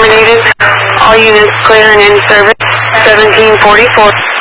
terminated. All units clear and in service. 1744.